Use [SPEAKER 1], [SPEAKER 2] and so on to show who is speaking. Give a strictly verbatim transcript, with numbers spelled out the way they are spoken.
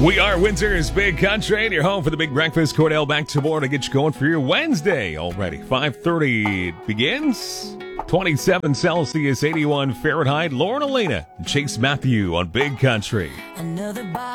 [SPEAKER 1] We are Windsor's Big Country, and your home for the Big Breakfast. Cordell back tomorrow to get you going for your Wednesday already. five thirty it begins. twenty-seven Celsius, eighty-one Fahrenheit. Lauren Elena and Chase Matthew on Big Country.
[SPEAKER 2] Another